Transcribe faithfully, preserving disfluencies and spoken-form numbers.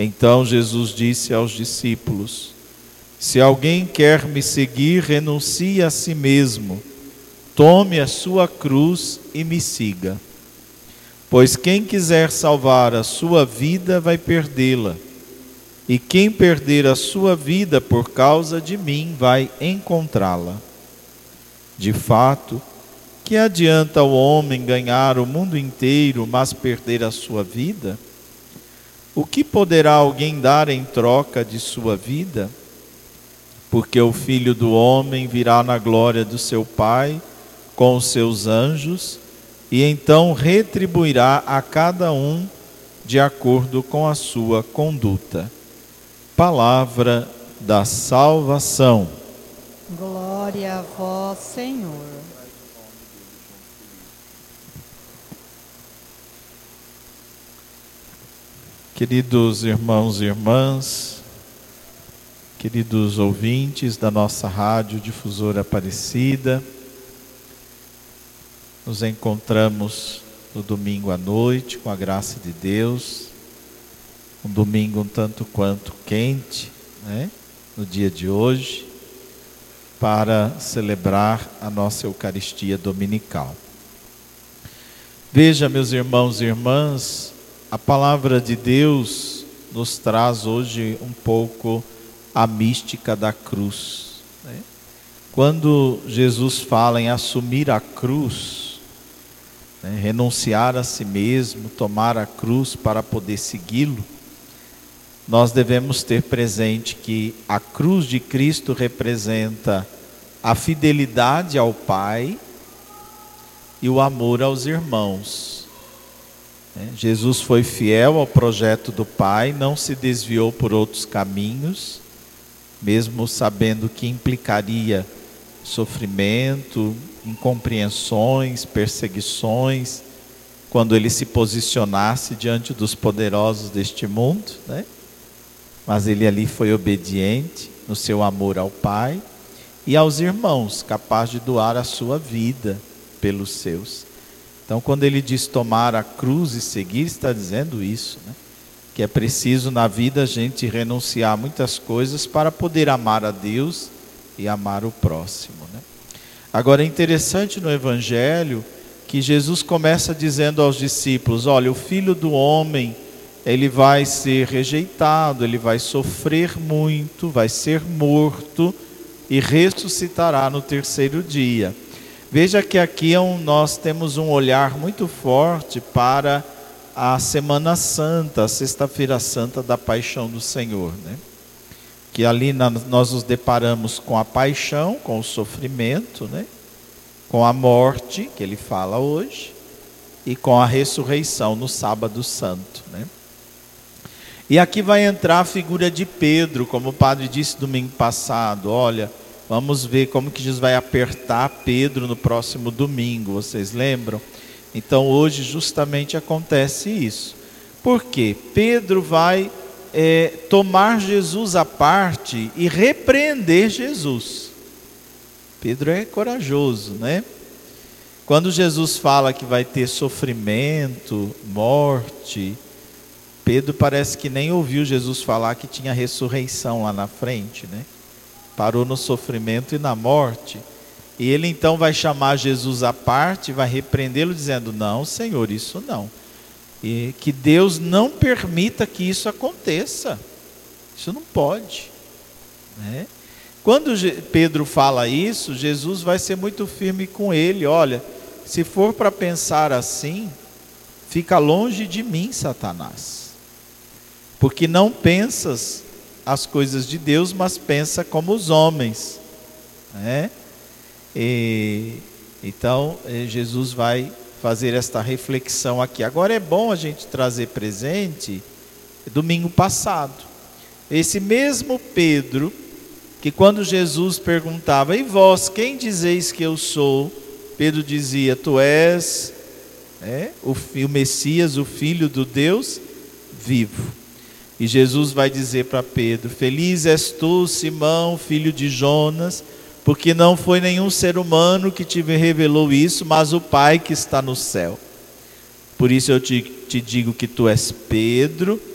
Então Jesus disse aos discípulos: se alguém quer me seguir, renuncie a si mesmo, tome a sua cruz e me siga. Pois quem quiser salvar a sua vida vai perdê-la, e quem perder a sua vida por causa de mim vai encontrá-la. De fato, que adianta o homem ganhar o mundo inteiro, mas perder a sua vida? O que poderá alguém dar em troca de sua vida? Porque o Filho do Homem virá na glória do seu Pai com os seus anjos, e então retribuirá a cada um de acordo com a sua conduta. Palavra da salvação. Glória a vós, Senhor. Queridos irmãos e irmãs, queridos ouvintes da nossa Rádio Difusora Aparecida, nos encontramos no domingo à noite, com a graça de Deus, um domingo um tanto quanto quente, né, no dia de hoje, para celebrar a nossa Eucaristia Dominical. Veja, meus irmãos e irmãs, a palavra de Deus nos traz hoje um pouco a mística da cruz, né? Quando Jesus fala em assumir a cruz, né, renunciar a si mesmo, tomar a cruz para poder segui-lo, nós devemos ter presente que a cruz de Cristo representa a fidelidade ao Pai e o amor aos irmãos. Jesus foi fiel ao projeto do Pai, não se desviou por outros caminhos, mesmo sabendo que implicaria sofrimento, incompreensões, perseguições, quando ele se posicionasse diante dos poderosos deste mundo, né? Mas ele ali foi obediente no seu amor ao Pai e aos irmãos, capaz de doar a sua vida pelos seus. Então, quando ele diz tomar a cruz e seguir, está dizendo isso, né? Que é preciso na vida a gente renunciar a muitas coisas para poder amar a Deus e amar o próximo, né? Agora é interessante no Evangelho que Jesus começa dizendo aos discípulos: olha, o Filho do Homem, ele vai ser rejeitado, ele vai sofrer muito, vai ser morto e ressuscitará no terceiro dia. Veja que aqui é um, nós temos um olhar muito forte para a Semana Santa, a Sexta-feira Santa da Paixão do Senhor, né? Que ali na, nós nos deparamos com a paixão, com o sofrimento, né? Com a morte, que ele fala hoje, e com a ressurreição no Sábado Santo, né? E aqui vai entrar a figura de Pedro, como o padre disse domingo passado. Olha, vamos ver como que Jesus vai apertar Pedro no próximo domingo, vocês lembram? Então hoje justamente acontece isso. Por quê? Pedro vai é, tomar Jesus à parte e repreender Jesus. Pedro é corajoso, né? Quando Jesus fala que vai ter sofrimento, morte, Pedro parece que nem ouviu Jesus falar que tinha ressurreição lá na frente, né? Parou no sofrimento e na morte. E ele então vai chamar Jesus à parte, vai repreendê-lo dizendo: não, Senhor, isso não. E que Deus não permita que isso aconteça. Isso não pode, né? Quando Pedro fala isso, Jesus vai ser muito firme com ele. Olha, se for para pensar assim, fica longe de mim, Satanás. Porque não pensas as coisas de Deus, mas pensa como os homens, né? E, então Jesus vai fazer esta reflexão aqui. Agora é bom a gente trazer presente domingo passado esse mesmo Pedro, que quando Jesus perguntava: e vós, quem dizeis que eu sou? Pedro dizia: tu és é, o, o Messias, o Filho do Deus vivo. E Jesus vai dizer para Pedro: feliz és tu, Simão, filho de Jonas, porque não foi nenhum ser humano que te revelou isso, mas o Pai que está no céu. Por isso eu te, te digo que tu és Pedro,